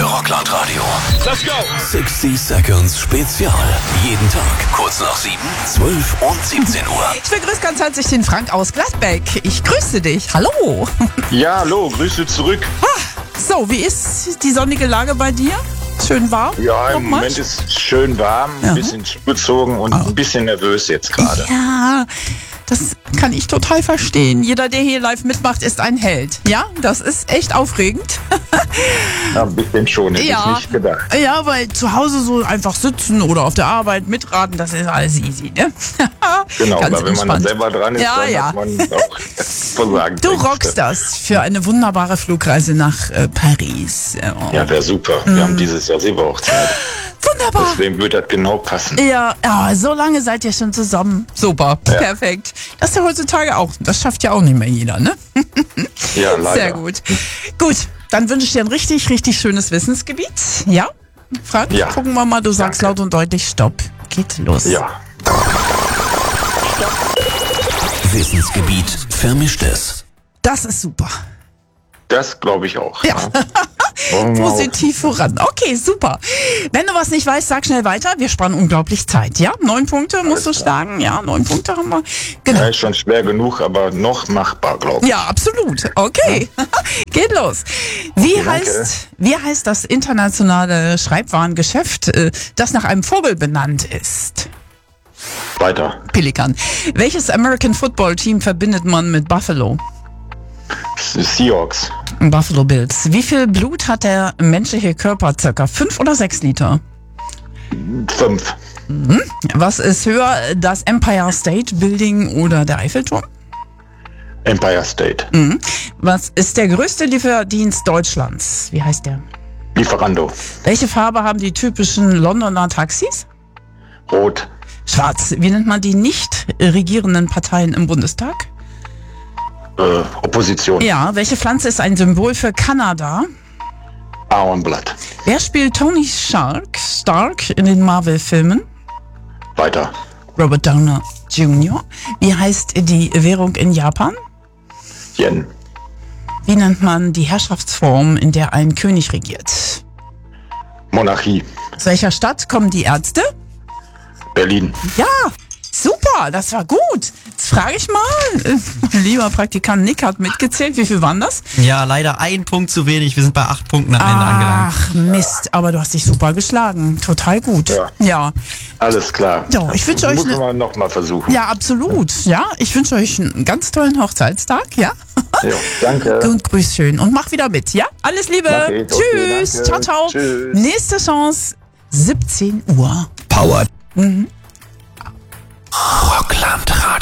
Rockland-Radio. Let's go! 60 Seconds Spezial. Jeden Tag kurz nach 7, 12 und 17 Uhr. Ich begrüße ganz herzlich den Frank aus Gladbeck. Ich grüße dich. Hallo. Ja, hallo, Grüße zurück. So, wie ist die sonnige Lage bei dir? Schön warm? Ja, im Nochmal? Moment ist es schön warm, ein bisschen zugezogen und ein bisschen nervös jetzt gerade. Ja, das kann ich total verstehen. Jeder, der hier live mitmacht, ist ein Held. Ja, das ist echt aufregend. Ja, ein bisschen schon, hätte ich nicht gedacht. Ja, weil zu Hause so einfach sitzen oder auf der Arbeit mitraten, das ist alles easy, ne? Genau, Ganz aber wenn man dann entspannt. selber dran ist, Ja, dann ja. hat man auch Versagen. Du rockst das für eine wunderbare Flugreise nach Paris. Oh. Ja, wäre super. Wir haben dieses Jahr Silberhochzeit. Wunderbar. Deswegen würde das genau passen. Ja, so lange seid ihr schon zusammen. Super, perfekt. Das ist ja heutzutage auch. Das schafft ja auch nicht mehr jeder, ne? Ja, leider. Sehr gut. Gut, dann wünsche ich dir ein richtig, richtig schönes Wissensgebiet. Ja? Frank, Ja. gucken wir mal, du sagst Danke. laut und deutlich Stopp. Geht los. Ja. Wissensgebiet Vermischtes. Das ist super. Das glaube ich auch. Ja. Wow. Positiv voran. Okay, super. Wenn du was nicht weißt, sag schnell weiter. Wir sparen unglaublich Zeit, ja? 9 Punkte musst du schlagen. Ja, 9 Punkte haben wir. Genau. Ja, ist schon schwer genug, aber noch machbar, glaube ich. Ja, absolut. Okay. Geht los. Wie danke. heißt das internationale Schreibwarengeschäft, das nach einem Vogel benannt ist? Weiter. Pelikan. Welches American Football Team verbindet man mit Buffalo? Seahawks. Buffalo Bills. Wie viel Blut hat der menschliche Körper? Circa 5 oder 6 Liter? 5. Was ist höher, das Empire State Building oder der Eiffelturm? Empire State. Was ist der größte Lieferdienst Deutschlands? Wie heißt der? Lieferando. Welche Farbe haben die typischen Londoner Taxis? Rot. Schwarz. Wie nennt man die nicht regierenden Parteien im Bundestag? Opposition. Ja. Welche Pflanze ist ein Symbol für Kanada? Ahornblatt. Wer spielt Tony Stark in den Marvel-Filmen? Weiter. Robert Downey Jr. Wie heißt die Währung in Japan? Yen. Wie nennt man die Herrschaftsform, in der ein König regiert? Monarchie. Aus welcher Stadt kommen die Ärzte? Berlin. Ja, super, das war gut. Jetzt frage ich mal, lieber Praktikant Nick hat mitgezählt, wie viel waren das? Ja, leider 1 Punkt zu wenig. Wir sind bei 8 Punkten am Ende angelangt. Ach Mist, aber du hast dich super geschlagen. Total gut. Ja, Alles klar. Ja, ich wünsche euch Muss eine- man noch mal versuchen. ja, absolut. Ja, ich wünsche euch einen ganz tollen Hochzeitstag, ja? Ja, danke. Und grüß schön und mach wieder mit, ja? Alles Liebe. Mach ich. Okay, Tschüss. danke. Ciao, ciao. Tschüss. Nächste Chance, 17 Uhr. Powered. Rockland-Radio.